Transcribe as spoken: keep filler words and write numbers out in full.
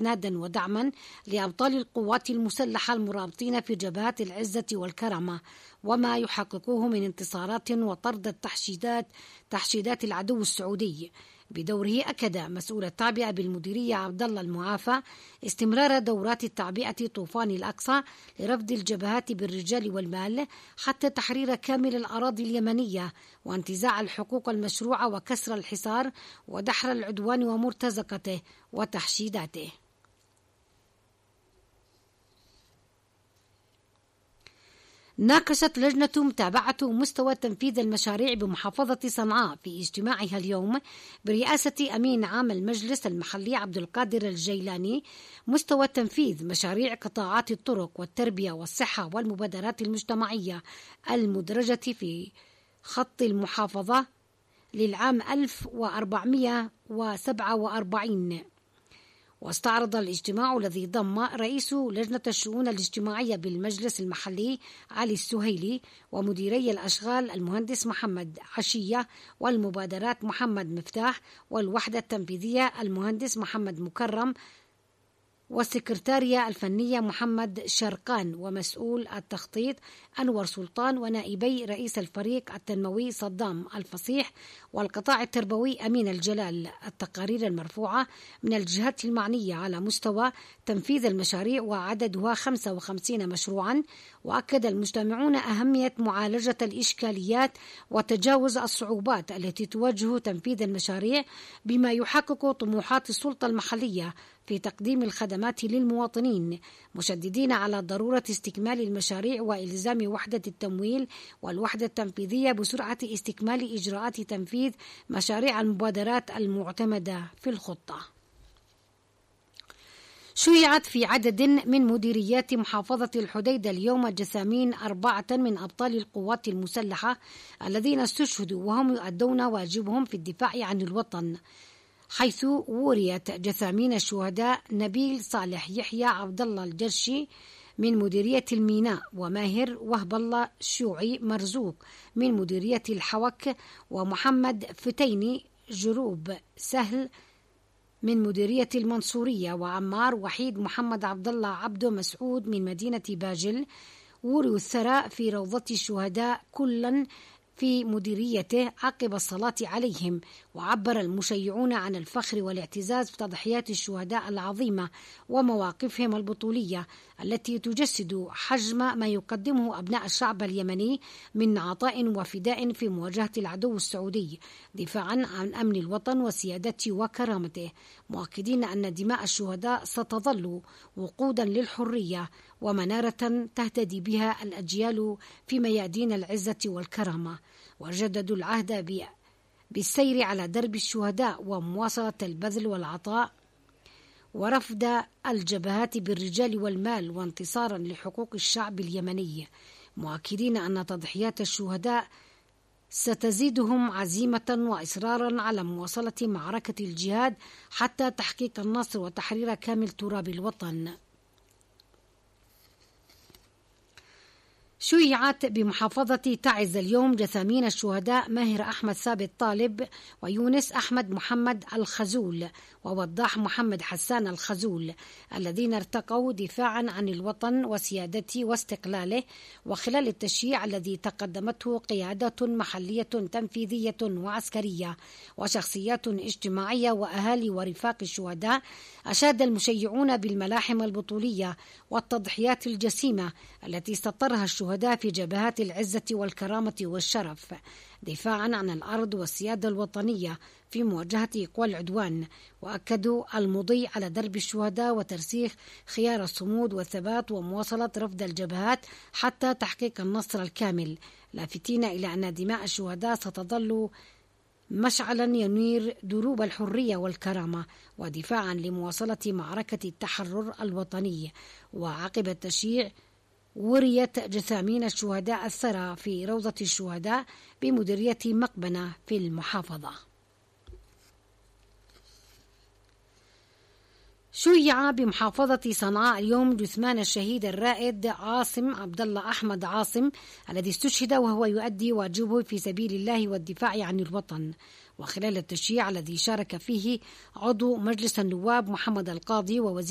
إسنادا ودعما لأبطال القوات المسلحة المرابطين في جبهات العزة والكرامة وما يحققوه من انتصارات وطرد التحشيدات تحشيدات العدو السعودي. بدوره أكد مسؤول التعبئة بالمديرية عبد الله المعافى استمرار دورات التعبئة طوفان الأقصى لرفض الجبهات بالرجال والمال حتى تحرير كامل الأراضي اليمنية وانتزاع الحقوق المشروعة وكسر الحصار ودحر العدوان ومرتزقته وتحشيداته. ناقشت لجنة متابعة مستوى تنفيذ المشاريع بمحافظة صنعاء في اجتماعها اليوم برئاسة أمين عام المجلس المحلي عبد القادر الجيلاني مستوى تنفيذ مشاريع قطاعات الطرق والتربية والصحة والمبادرات المجتمعية المدرجة في خط المحافظة للعام ألف وأربعمائة وسبعة وأربعين. واستعرض الاجتماع الذي ضم رئيس لجنة الشؤون الاجتماعية بالمجلس المحلي علي السهيلي ومديري الأشغال المهندس محمد عشية والمبادرات محمد مفتاح والوحدة التنفيذية المهندس محمد مكرم والسكرتارية الفنية محمد شرقان ومسؤول التخطيط أنور سلطان ونائبي رئيس الفريق التنموي صدام الفصيح والقطاع التربوي أمين الجلال. التقارير المرفوعة من الجهات المعنية على مستوى تنفيذ المشاريع وعددها خمسة وخمسين مشروعا. وأكد المجتمعون أهمية معالجة الإشكاليات وتجاوز الصعوبات التي تواجه تنفيذ المشاريع بما يحقق طموحات السلطة المحلية في تقديم الخدمات للمواطنين، مشددين على ضرورة استكمال المشاريع وإلزام وحدة التمويل والوحدة التنفيذية بسرعة استكمال إجراءات تنفيذ مشاريع المبادرات المعتمدة في الخطة. شيعت في عدد من مديريات محافظة الحديدة اليوم جثامين أربعة من أبطال القوات المسلحة الذين استشهدوا وهم يؤدون واجبهم في الدفاع عن الوطن، حيث وريت جثامين الشهداء نبيل صالح يحيى عبد الله الجرشي من مديرية الميناء وماهر وهب الله شوعي مرزوق من مديرية الحوك ومحمد فتيني جروب سهل من مديرية المنصورية وعمار وحيد محمد عبد الله عبده مسعود من مدينة باجل. وروا الثراء في روضة الشهداء كلا في مديريته عقب الصلاة عليهم. وعبر المشيعون عن الفخر والاعتزاز بتضحيات الشهداء العظيمة ومواقفهم البطولية التي تجسد حجم ما يقدمه أبناء الشعب اليمني من عطاء وفداء في مواجهة العدو السعودي دفاعا عن أمن الوطن وسيادته وكرامته، مؤكدين أن دماء الشهداء ستظل وقودا للحرية ومنارة تهتدي بها الأجيال في ميادين العزة والكرامة. وجددوا العهد بالسير على درب الشهداء ومواصلة البذل والعطاء ورفض الجبهات بالرجال والمال وانتصارا لحقوق الشعب اليمني، مؤكدين أن تضحيات الشهداء ستزيدهم عزيمة وإصرارا على مواصلة معركة الجهاد حتى تحقيق النصر وتحرير كامل تراب الوطن. شيعت بمحافظة تعز اليوم جثامين الشهداء ماهر أحمد ثابت طالب ويونس أحمد محمد الخزول ووضاح محمد حسان الخزول الذين ارتقوا دفاعا عن الوطن وسيادته واستقلاله، وخلال التشييع الذي تقدمته قيادة محلية تنفيذية وعسكرية وشخصيات اجتماعية وأهالي ورفاق الشهداء، أشاد المشيعون بالملاحم البطولية والتضحيات الجسيمة التي سطرها الشهداء في جبهات العزة والكرامة والشرف دفاعا عن الأرض والسيادة الوطنية في مواجهة قوى العدوان. وأكدوا المضي على درب الشهداء وترسيخ خيار الصمود والثبات ومواصلة رفض الجبهات حتى تحقيق النصر الكامل، لافتين إلى أن دماء الشهداء ستظل مشعلا ينير دروب الحرية والكرامة ودفاعا لمواصلة معركة التحرر الوطني. وعقب التشييع وريت جثامين الشهداء الثرى في روضة الشهداء بمديرية مقبنة في المحافظة. شيع بمحافظة صنعاء اليوم جثمان الشهيد الرائد عاصم عبد الله أحمد عاصم الذي استشهد وهو يؤدي واجبه في سبيل الله والدفاع عن الوطن. وخلال التشييع الذي شارك فيه عضو مجلس النواب محمد القاضي ووزير